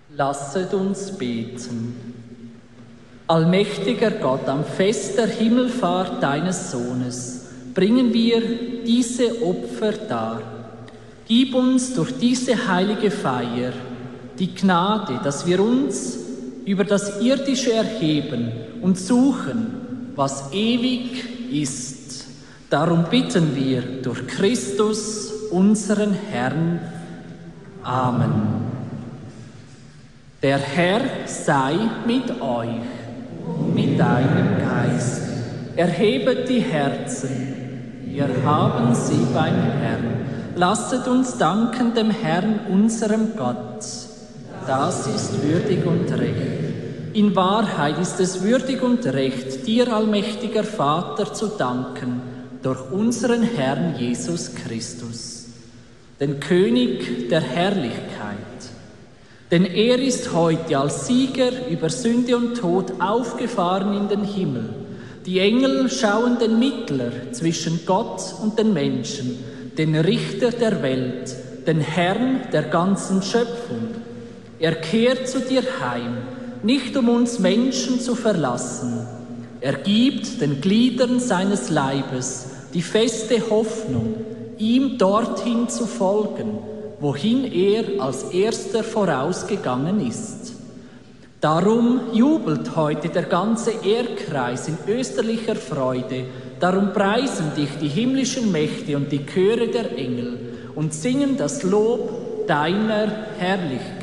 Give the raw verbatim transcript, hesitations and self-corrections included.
Lasset uns beten. Allmächtiger Gott, am Fest der Himmelfahrt deines Sohnes bringen wir diese Opfer dar. Gib uns durch diese heilige Feier die Gnade, dass wir uns über das Irdische erheben und suchen, was ewig ist. Darum bitten wir durch Christus, unseren Herrn. Amen. Der Herr sei mit euch und mit deinem Geist. Erhebet die Herzen, wir haben sie beim Herrn. Lasset uns danken dem Herrn, unserem Gott. Das ist würdig und recht. In Wahrheit ist es würdig und recht, dir, allmächtiger Vater, zu danken, durch unseren Herrn Jesus Christus, den König der Herrlichkeit. Denn er ist heute als Sieger über Sünde und Tod aufgefahren in den Himmel. Die Engel schauen den Mittler zwischen Gott und den Menschen, den Richter der Welt, den Herrn der ganzen Schöpfung. Er kehrt zu dir heim, nicht um uns Menschen zu verlassen. Er gibt den Gliedern seines Leibes die feste Hoffnung, ihm dorthin zu folgen, wohin er als erster vorausgegangen ist. Darum jubelt heute der ganze Erdkreis in österlicher Freude, darum preisen dich die himmlischen Mächte und die Chöre der Engel und singen das Lob deiner Herrlichkeit.